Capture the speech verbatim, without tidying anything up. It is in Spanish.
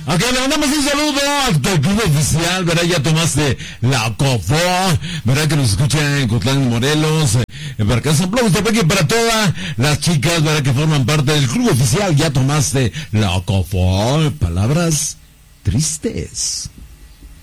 Ok, le mandamos un saludo al club oficial, ¿verdad? Ya tomaste la Cofó, ¿verdad? Que nos escuchan en Cotlán, Morelos, en Barca San Pablo, y para todas las chicas, ¿verdad? Que forman parte del club oficial, ya tomaste la Cofó. Palabras tristes.